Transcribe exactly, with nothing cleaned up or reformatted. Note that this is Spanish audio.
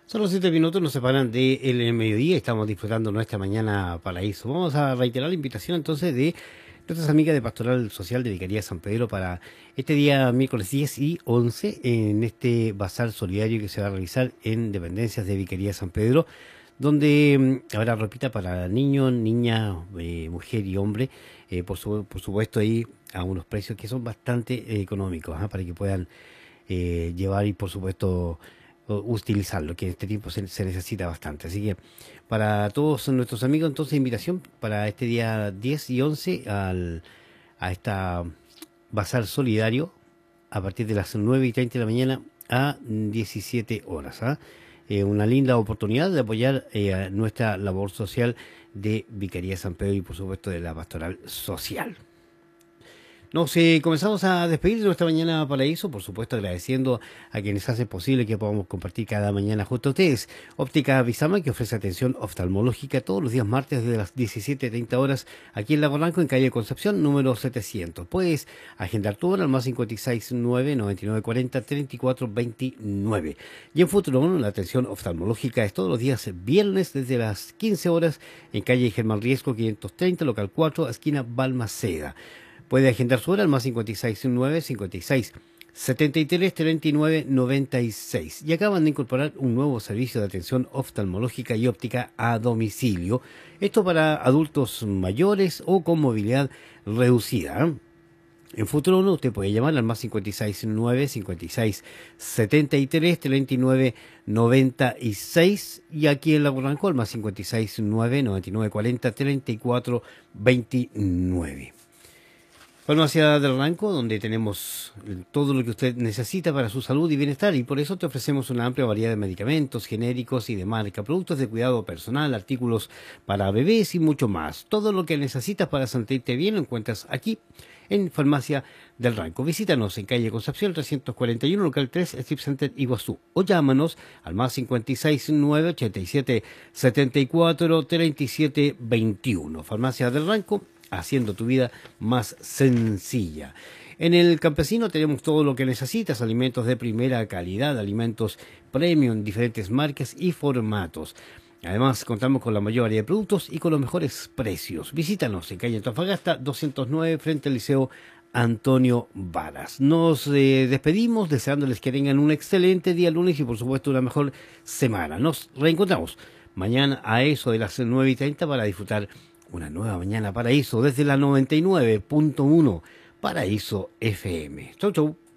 Son los siete minutos, nos separan del mediodía, estamos disfrutando nuestra mañana paraíso. Vamos a reiterar la invitación entonces de nuestras amigas de Pastoral Social de Vicaría San Pedro para este día miércoles diez y once en este bazar solidario que se va a realizar en dependencias de Vicaría San Pedro, donde mm, habrá ropita para niños, niñas, eh, mujer y hombre, eh, por, su- por supuesto ahí a unos precios que son bastante eh, económicos, ¿ah? Para que puedan eh, llevar y por supuesto o utilizarlo, que en este tiempo se, se necesita bastante. Así que para todos nuestros amigos, entonces invitación para este día diez y once al, a esta bazar solidario a partir de las nueve y treinta de la mañana a diecisiete horas. ¿Ah? Eh, una linda oportunidad de apoyar eh, a nuestra labor social de Vicaría San Pedro y por supuesto de la pastoral social. Nos eh, comenzamos a despedir de nuestra mañana paraíso, por supuesto agradeciendo a quienes hacen posible que podamos compartir cada mañana junto a ustedes. Óptica Visama, que ofrece atención oftalmológica todos los días martes desde las diecisiete treinta horas aquí en Lago Blanco, en calle Concepción, número setecientos. Puedes agendar tu hora al más cinco seis nueve, noventa y nueve cuarenta, treinta y cuatro veintinueve. Y en Futurón, la atención oftalmológica es todos los días viernes desde las quince horas en calle Germán Riesco quinientos treinta, local cuatro, esquina Balmaceda. Puede agendar su hora al más cinco seis nueve, cincuenta y seis, setenta y tres, treinta y nueve, noventa y seis. Y acaban de incorporar un nuevo servicio de atención oftalmológica y óptica a domicilio. Esto para adultos mayores o con movilidad reducida. En Futuro uno usted puede llamar al más cinco seis nueve, cincuenta y seis, setenta y tres, treinta y nueve, noventa y seis. Y aquí en Lago Blanco al más cinco seis nueve, noventa y nueve cuarenta, treinta y cuatro veintinueve. Farmacia del Ranco, donde tenemos todo lo que usted necesita para su salud y bienestar, y por eso te ofrecemos una amplia variedad de medicamentos genéricos y de marca, productos de cuidado personal, artículos para bebés y mucho más. Todo lo que necesitas para sentirte bien lo encuentras aquí en Farmacia del Ranco. Visítanos en calle Concepción trescientos cuarenta y uno, local tres, Strip Center Iguazú, o llámanos al más cinco seis nueve, ochenta y siete, setenta y cuatro, treinta y siete veintiuno. Farmacia del Ranco, haciendo tu vida más sencilla. En el campesino tenemos todo lo que necesitas, alimentos de primera calidad, alimentos premium, diferentes marcas y formatos. Además, contamos con la mayor variedad de productos y con los mejores precios. Visítanos en calle Antofagasta doscientos nueve, frente al Liceo Antonio Varas. Nos eh, despedimos deseándoles que tengan un excelente día lunes y por supuesto una mejor semana. Nos reencontramos mañana a eso de las nueve y treinta para disfrutar una nueva mañana paraíso desde la noventa y nueve punto uno Paraíso F M. Chau, chau.